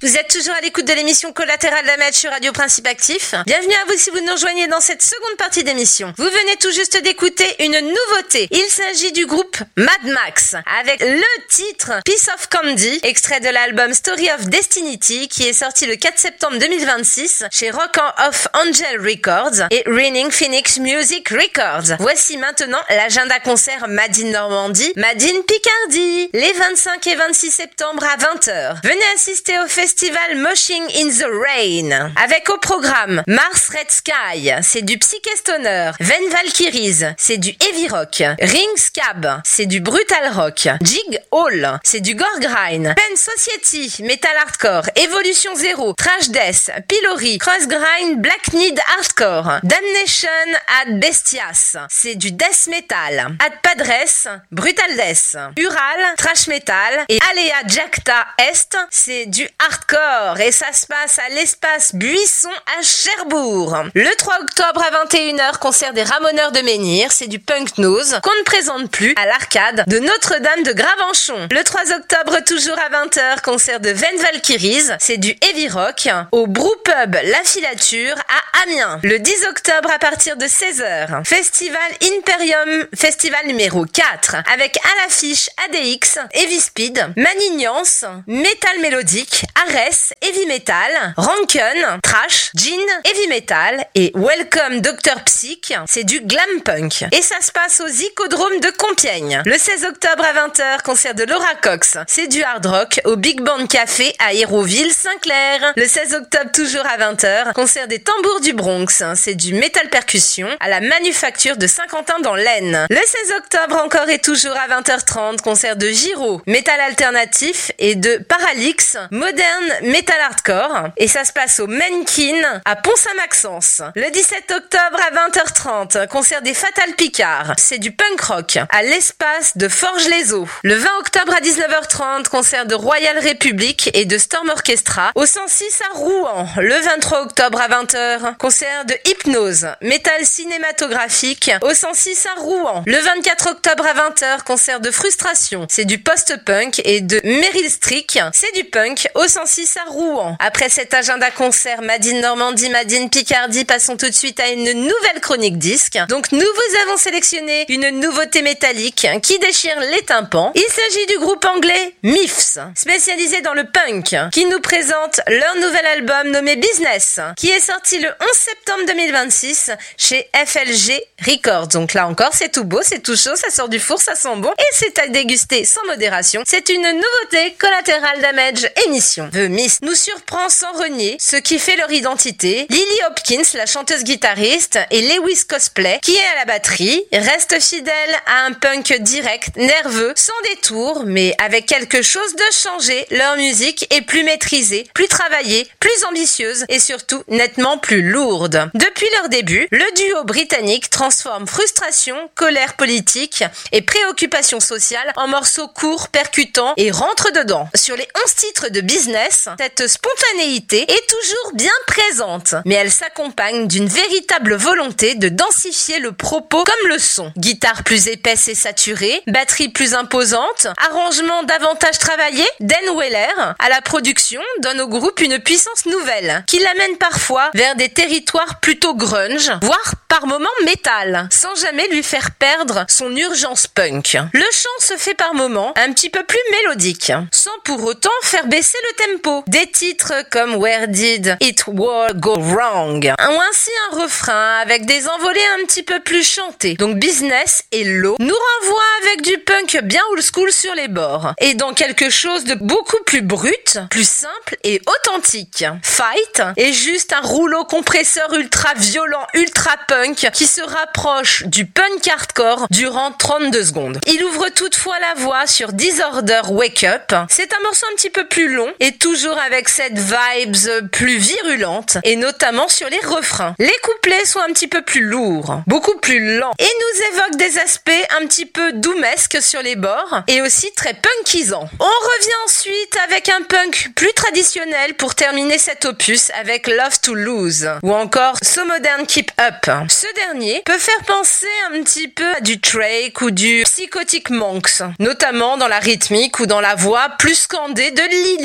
Vous êtes toujours à l'écoute de l'émission Collateral Damage sur Radio Principe Actif. Bienvenue à vous si vous nous rejoignez dans cette seconde partie d'émission. Vous venez tout juste d'écouter une nouveauté. Il s'agit du groupe Mad Max avec le titre Piece of Candy, extrait de l'album Story of Destinity qui est sorti le 4 septembre 2026 chez Rock of Angel Records et Reigning Phoenix Music Records. Voici maintenant l'agenda concert Made in Normandie, Made in Picardie, les 25 et 26 septembre à 20h. Venez assister au festival Moshing in the Rain avec au programme Mars Red Sky, c'est du Psyché Stoner, Ven Valkyries, c'est du Heavy Rock, Ring Scab, c'est du Brutal Rock, Jig Hall, c'est du Gore Grind, Pen Society, Metal Hardcore, Evolution Zero, Trash Death, Pillory, Cross Grind, Black Need Hardcore, Damnation ad Bestias, c'est du Death Metal, Ad Padres, Brutal Death, Ural, Trash Metal et Alea Jacta Est, c'est du hardcore et ça se passe à l'espace Buisson à Cherbourg. Le 3 octobre à 21h, concert des Ramoneurs de Menhir, c'est du punk nose qu'on ne présente plus à l'arcade de Notre-Dame de Gravenchon. Le 3 octobre, toujours à 20h, concert de Ven Valkyries, c'est du heavy rock au Brew Pub La Filature à Amiens. Le 10 octobre à partir de 16h, Festival Imperium, festival numéro 4 avec à l'affiche ADX, Heavy Speed, Manignance, Metal Mélodique, Ares, Heavy Metal, Ranken, Trash, Gin, Heavy Metal et Welcome Dr Psych, c'est du glam punk. Et ça se passe au Zicodrome de Compiègne. Le 16 octobre à 20h, concert de Laura Cox, c'est du hard rock au Big Band Café à Hérouville, Saint-Clair. Le 16 octobre, toujours à 20h, concert des Tambours du Bronx, c'est du metal percussion à la Manufacture de Saint-Quentin dans l'Aisne. Le 16 octobre encore et toujours à 20h30, concert de Giro, metal alternatif et de Paralix, moderne metal hardcore. Et ça se passe au Menkin à Pont-Saint-Maxence. Le 17 octobre à 20h30, concert des Fatal Picard, c'est du punk rock à l'espace de Forges-les-Eaux. Le 20 octobre à 19h30, concert de Royal Republic et de Storm Orchestra au 106 à Rouen. Le 23 octobre à 20h, concert de Hypnose, métal cinématographique au 106 à Rouen. Le 24 octobre à 20h, concert de Frustration, c'est du post-punk et de Meryl Streak, c'est du punk au 106 à Rouen. Après cet agenda concert Made in Normandie, Made in Picardie, passons tout de suite à une nouvelle chronique disque. Donc nous vous avons sélectionné une nouveauté métallique qui déchire les tympans. Il s'agit du groupe anglais Myths, spécialisé dans le punk, qui nous présente leur nouvel album nommé Business, qui est sorti le 11 septembre 2026 chez FLG Records. Donc là encore, c'est tout beau, c'est tout chaud, ça sort du four, ça sent bon et c'est à déguster sans modération. C'est une nouveauté Collateral Damage émission. The Myths nous surprend sans renier ce qui fait leur identité. Lily Hopkins, la chanteuse guitariste, et Lewis Cosplay, qui est à la batterie, restent fidèles à un punk direct, nerveux, sans détour, mais avec quelque chose de changé. Leur musique est plus maîtrisée, plus travaillée, plus ambitieuse et surtout nettement plus lourde. Depuis leur début, le duo britannique transforme frustration, colère politique et préoccupation sociale en morceaux courts, percutants et rentre dedans. Sur les 11 titres de Business, cette spontanéité est toujours bien présente, mais elle s'accompagne d'une véritable volonté de densifier le propos comme le son. Guitare plus épaisse et saturée, batterie plus imposante, arrangement davantage travaillé, Dan Weller à la production donne au groupe une puissance nouvelle, qui l'amène parfois vers des territoires plutôt grunge, voire par moments métal, sans jamais lui faire perdre son urgence punk. Le chant se fait par moments un petit peu plus mélodique, sans pour autant faire baisser le tempo. Des titres comme Where Did It All Go Wrong ont ainsi un refrain avec des envolées un petit peu plus chantées. Donc Business et Low nous renvoient avec du punk bien old school sur les bords et dans quelque chose de beaucoup plus brut, plus simple et authentique. Fight est juste un rouleau compresseur ultra violent, ultra punk qui se rapproche du punk hardcore durant 32 secondes. Il ouvre toutefois la voie sur Disorder Wake Up. C'est un morceau un petit peu plus long et toujours avec cette vibes plus virulente et notamment sur les refrains. Les couplets sont un petit peu plus lourds, beaucoup plus lents et nous évoquent des aspects un petit peu doomesques sur les bords et aussi très punkisants. On revient ensuite avec un punk plus traditionnel pour terminer cet opus avec Love to Lose ou encore So Modern Keep Up. Ce dernier peut faire penser un petit peu à du Drake ou du Psychotic Monks, notamment dans la rythmique ou dans la voix plus scandée de Lily, qui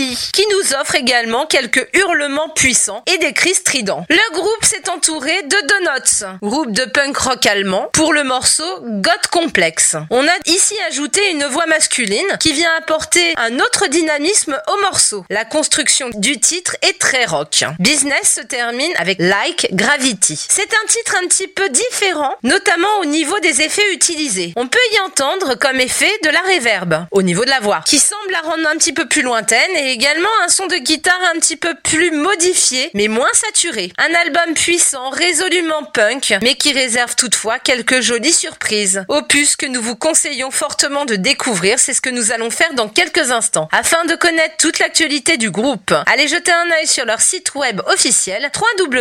nous offre également quelques hurlements puissants et des cris stridents. Le groupe s'est entouré de Donuts, groupe de punk rock allemand, pour le morceau God Complex. On a ici ajouté une voix masculine qui vient apporter un autre dynamisme au morceau. La construction du titre est très rock. Business se termine avec Like Gravity. C'est un titre un petit peu différent, notamment au niveau des effets utilisés. On peut y entendre comme effet de la reverb au niveau de la voix, qui semble la rendre un petit peu plus lointaine, et également un son de guitare un petit peu plus modifié, mais moins saturé. Un album puissant, résolument punk, mais qui réserve toutefois quelques jolies surprises. Opus que nous vous conseillons fortement de découvrir, c'est ce que nous allons faire dans quelques instants. Afin de connaître toute l'actualité du groupe, allez jeter un œil sur leur site web officiel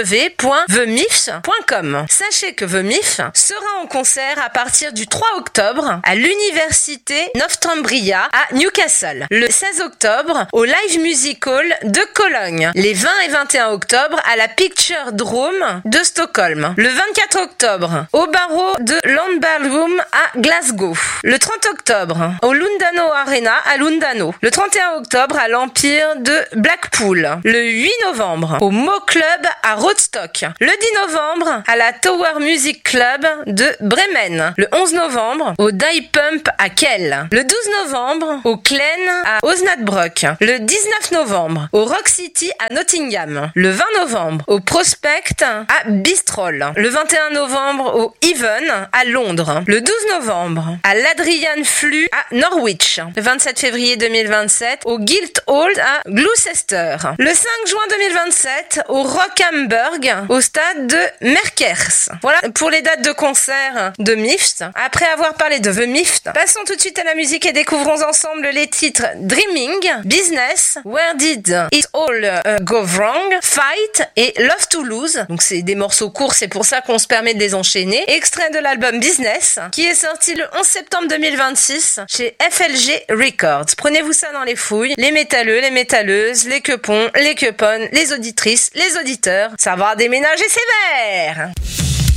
www.themifs.com. Sachez que The Myths sera en concert à partir du 3 octobre à l'université Northumbria à Newcastle, le 16 octobre au Live Music Hall de Cologne, les 20 et 21 octobre à la Picture Dome de Stockholm, le 24 octobre au Barrow de Landballroom à Glasgow, le 30 octobre au Lundano Arena à Lundano, le 31 octobre à l'Empire de Blackpool, le 8 novembre au Mo Club à Rostock, le 10 novembre à la Tower Music Club de Bremen, le 11 novembre au Die Pump à Kiel, le 12 novembre au Glen à Osnabrück, le 19 novembre au Rock City à Nottingham, le 20 novembre au Prospect à Bristol, le 21 novembre au Even à Londres, le 12 novembre à l'Adrian Flu à Norwich, le 27 février 2027 au Guildhall à Gloucester, le 5 juin 2027 au Rock Hamburg au stade de Merkers. Voilà pour les dates de concert de Myths. Après avoir parlé de The Myths, passons tout de suite à la musique et découvrons ensemble les titres Dreaming, Business, Where Did It All Go Wrong, Fight et Love to Lose. Donc c'est des morceaux courts, c'est pour ça qu'on se permet de les enchaîner. Extrait de l'album Business qui est sorti le 11 septembre 2026 chez FLG Records. Prenez-vous ça dans les fouilles, les métalleux, les métalleuses, les quepons, les queponnes, les auditrices, les auditeurs. Ça va déménager sévère.